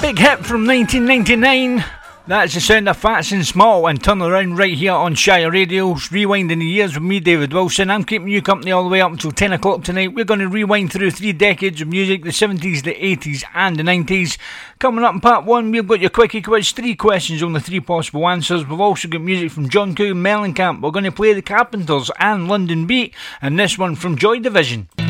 Big hit from 1999. That's the sound of Fats and Small and Turn Around right here on Shire Radio. Rewinding the years with me, David Wilson. I'm keeping you company all the way up until 10 o'clock tonight. We're going to rewind through 3 decades of music, the 70s, the 80s and the 90s. Coming up in part 1, we've got your quickie quiz, 3 questions, only 3 possible answers. We've also got music from John Coo and Mellencamp. We're going to play The Carpenters and London Beat, and this one from Joy Division.